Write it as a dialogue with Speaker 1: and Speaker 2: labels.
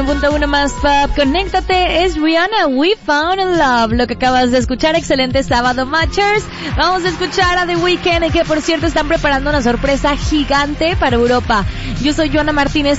Speaker 1: 101.1 más pop. Conéctate, es Rihanna, We Found a Love. Lo que acabas de escuchar, excelente sábado, Matchers. Vamos a escuchar a The Weeknd, que por cierto están preparando una sorpresa gigante para Europa. Yo soy Joana Martínez.